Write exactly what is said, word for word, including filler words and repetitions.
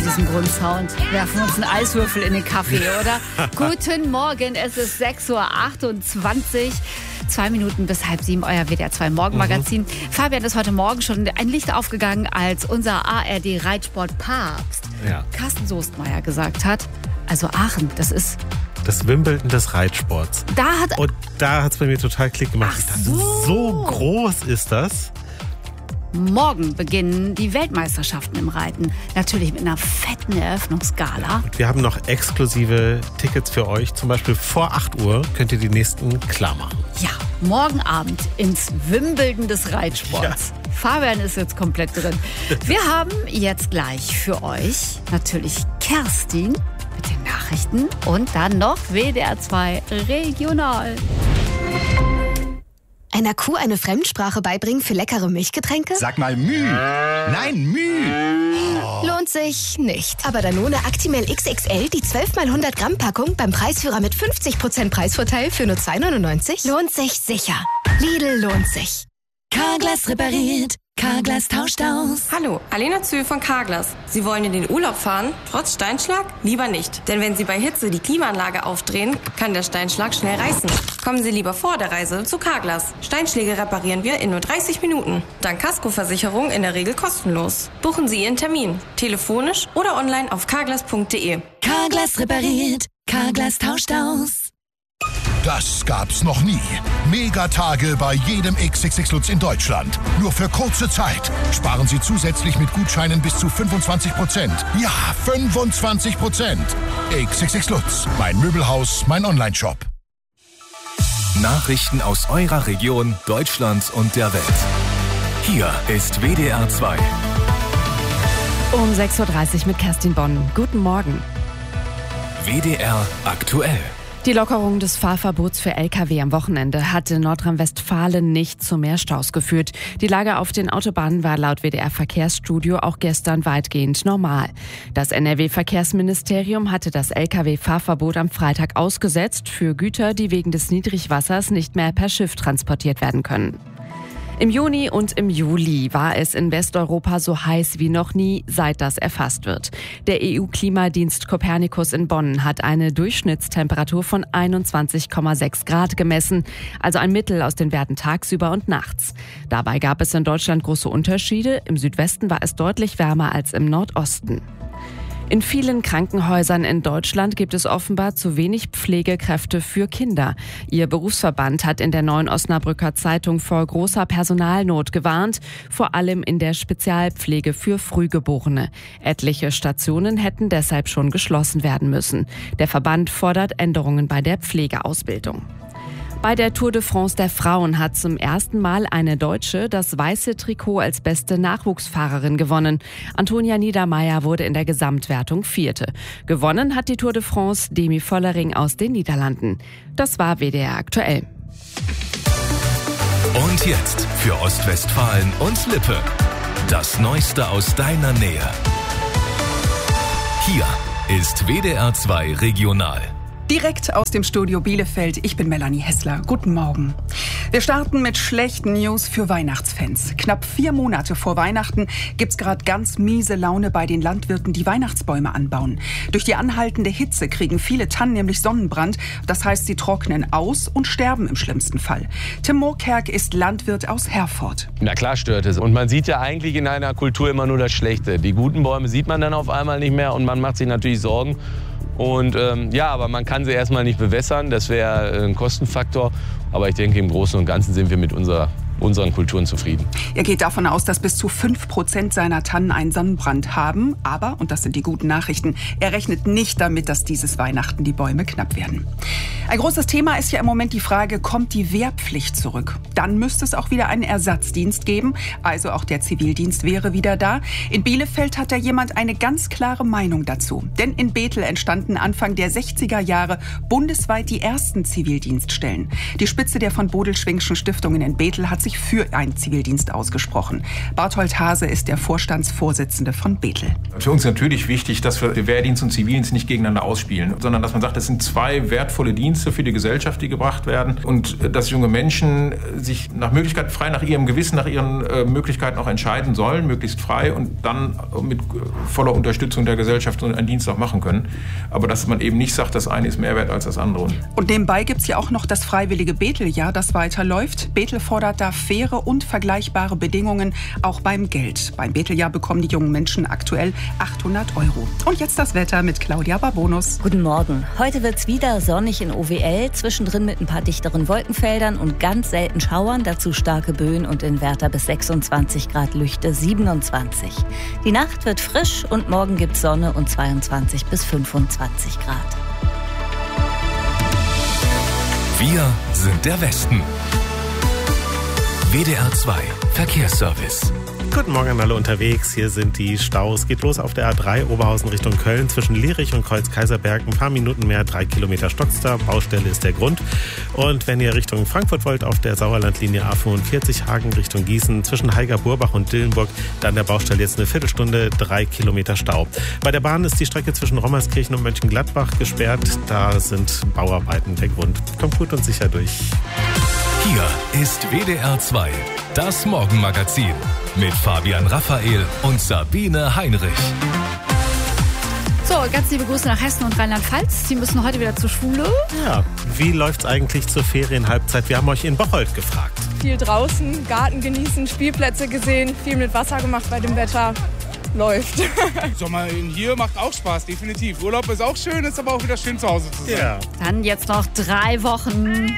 diesem Grundsound. Werfen uns einen Eiswürfel in den Kaffee, oder? Guten Morgen, es ist sechs Uhr achtundzwanzig. Zwei Minuten bis halb sieben, euer W D R zwei Morgenmagazin. Mhm. Fabian, ist heute Morgen schon ein Licht aufgegangen, als unser A R D-Reitsport-Papst ja. Carsten Soestmeier gesagt hat, also Aachen, das ist... Das Wimbledon des Reitsports. Da hat Und da hat es bei mir total Klick gemacht. Ich dachte, so. so groß ist das. Morgen beginnen die Weltmeisterschaften im Reiten. Natürlich mit einer fetten Eröffnungsgala. Und wir haben noch exklusive Tickets für euch. Zum Beispiel vor acht Uhr könnt ihr die nächsten klar machen. Ja, morgen Abend ins Wimbledon des Reitsports. Ja. Fabian ist jetzt komplett drin. Wir haben jetzt gleich für euch natürlich Kerstin mit den Nachrichten und dann noch W D R zwei Regional. Einer Kuh eine Fremdsprache beibringen für leckere Milchgetränke? Sag mal Müh. Nein, Müh. Oh. Lohnt sich nicht. Aber Danone Actimel X X L, die zwölf mal hundert Gramm Packung beim Preisführer mit fünfzig Prozent Preisvorteil für nur zwei neunundneunzig? Lohnt sich sicher. Lidl lohnt sich. Carglass repariert. Carglass tauscht aus. Hallo, Alena Zühl von Carglass. Sie wollen in den Urlaub fahren, trotz Steinschlag? Lieber nicht. Denn wenn Sie bei Hitze die Klimaanlage aufdrehen, kann der Steinschlag schnell reißen. Kommen Sie lieber vor der Reise zu Carglass. Steinschläge reparieren wir in nur dreißig Minuten. Dank Kaskoversicherung in der Regel kostenlos. Buchen Sie Ihren Termin. Telefonisch oder online auf carglass punkt de. Carglass repariert. Carglass tauscht aus. Das gab's noch nie. Megatage bei jedem X X X Lutz in Deutschland. Nur für kurze Zeit. Sparen Sie zusätzlich mit Gutscheinen bis zu fünfundzwanzig Prozent. Ja, fünfundzwanzig Prozent. X X X Lutz. Mein Möbelhaus, mein Onlineshop. Nachrichten aus eurer Region, Deutschland und der Welt. Hier ist W D R zwei. Um sechs Uhr dreißig mit Kerstin Bonn. Guten Morgen. W D R aktuell. Die Lockerung des Fahrverbots für L K W am Wochenende hat in Nordrhein-Westfalen nicht zu mehr Staus geführt. Die Lage auf den Autobahnen war laut W D R Verkehrsstudio auch gestern weitgehend normal. Das N R W-Verkehrsministerium hatte das L K W-Fahrverbot am Freitag ausgesetzt für Güter, die wegen des Niedrigwassers nicht mehr per Schiff transportiert werden können. Im Juni und im Juli war es in Westeuropa so heiß wie noch nie, seit das erfasst wird. Der E U-Klimadienst Copernicus in Bonn hat eine Durchschnittstemperatur von einundzwanzig Komma sechs Grad gemessen, also ein Mittel aus den Werten tagsüber und nachts. Dabei gab es in Deutschland große Unterschiede. Im Südwesten war es deutlich wärmer als im Nordosten. In vielen Krankenhäusern in Deutschland gibt es offenbar zu wenig Pflegekräfte für Kinder. Ihr Berufsverband hat in der Neuen Osnabrücker Zeitung vor großer Personalnot gewarnt, vor allem in der Spezialpflege für Frühgeborene. Etliche Stationen hätten deshalb schon geschlossen werden müssen. Der Verband fordert Änderungen bei der Pflegeausbildung. Bei der Tour de France der Frauen hat zum ersten Mal eine Deutsche das weiße Trikot als beste Nachwuchsfahrerin gewonnen. Antonia Niedermeier wurde in der Gesamtwertung Vierte. Gewonnen hat die Tour de France Demi Vollering aus den Niederlanden. Das war W D R aktuell. Und jetzt für Ostwestfalen und Lippe. Das Neueste aus deiner Nähe. Hier ist W D R zwei Regional. Direkt aus dem Studio Bielefeld, ich bin Melanie Hessler. Guten Morgen. Wir starten mit schlechten News für Weihnachtsfans. Knapp vier Monate vor Weihnachten gibt's gerade ganz miese Laune bei den Landwirten, die Weihnachtsbäume anbauen. Durch die anhaltende Hitze kriegen viele Tannen nämlich Sonnenbrand. Das heißt, sie trocknen aus und sterben im schlimmsten Fall. Tim Moorkerk ist Landwirt aus Herford. Na klar stört es. Und man sieht ja eigentlich in einer Kultur immer nur das Schlechte. Die guten Bäume sieht man dann auf einmal nicht mehr und man macht sich natürlich Sorgen. Und ähm, ja, aber man kann sie erstmal nicht bewässern, das wäre ein Kostenfaktor. Aber ich denke, im Großen und Ganzen sind wir mit unserer unseren Kulturen zufrieden. Er geht davon aus, dass bis zu fünf Prozent seiner Tannen einen Sonnenbrand haben. Aber, und das sind die guten Nachrichten, er rechnet nicht damit, dass dieses Weihnachten die Bäume knapp werden. Ein großes Thema ist ja im Moment die Frage, kommt die Wehrpflicht zurück? Dann müsste es auch wieder einen Ersatzdienst geben. Also auch der Zivildienst wäre wieder da. In Bielefeld hat da jemand eine ganz klare Meinung dazu. Denn in Bethel entstanden Anfang der sechziger Jahre bundesweit die ersten Zivildienststellen. Die Spitze der von Bodelschwingschen Stiftungen in Bethel hat sich für einen Zivildienst ausgesprochen. Barthold Hase ist der Vorstandsvorsitzende von Bethel. Für uns ist natürlich wichtig, dass wir Wehrdienst und Zivildienst nicht gegeneinander ausspielen, sondern dass man sagt, das sind zwei wertvolle Dienste, Dienste für die Gesellschaft, die gebracht werden. Und äh, dass junge Menschen sich nach Möglichkeit frei, nach ihrem Gewissen, nach ihren äh, Möglichkeiten auch entscheiden sollen, möglichst frei und dann mit äh, voller Unterstützung der Gesellschaft einen Dienst auch machen können. Aber dass man eben nicht sagt, das eine ist mehr wert als das andere. Und nebenbei gibt es ja auch noch das freiwillige Bethel-Jahr, das weiterläuft. Bethel fordert da faire und vergleichbare Bedingungen, auch beim Geld. Beim Bethel-Jahr bekommen die jungen Menschen aktuell achthundert Euro. Und jetzt das Wetter mit Claudia Barbonus. Guten Morgen. Heute wird es wieder sonnig in O W L, zwischendrin mit ein paar dichteren Wolkenfeldern und ganz selten Schauern, dazu starke Böen und in Werther bis sechsundzwanzig Grad, Lüchte siebenundzwanzig. Die Nacht wird frisch und morgen gibt's Sonne und zweiundzwanzig bis fünfundzwanzig Grad. Wir sind der Westen. W D R zwei Verkehrsservice. Guten Morgen an alle unterwegs. Hier sind die Staus. Geht los auf der A drei Oberhausen Richtung Köln zwischen Lierich und Kreuz-Kaiserberg. Ein paar Minuten mehr, drei Kilometer Stockster. Baustelle ist der Grund. Und wenn ihr Richtung Frankfurt wollt, auf der Sauerlandlinie A fünfundvierzig Hagen Richtung Gießen zwischen Heiger-Burbach und Dillenburg, dann der Baustelle jetzt eine Viertelstunde, drei Kilometer Stau. Bei der Bahn ist die Strecke zwischen Rommerskirchen und Mönchengladbach gesperrt. Da sind Bauarbeiten der Grund. Kommt gut und sicher durch. Hier ist W D R zwei, das Morgenmagazin mit Fabian Raphael und Sabine Heinrich. So, ganz liebe Grüße nach Hessen und Rheinland-Pfalz. Sie müssen heute wieder zur Schule. Ja, wie läuft's eigentlich zur Ferienhalbzeit? Wir haben euch in Bocholt gefragt. Viel draußen, Garten genießen, Spielplätze gesehen, viel mit Wasser gemacht bei dem Wetter. Läuft. Sommer hier macht auch Spaß, definitiv. Urlaub ist auch schön, ist aber auch wieder schön zu Hause zu sein. Ja. Dann jetzt noch drei Wochen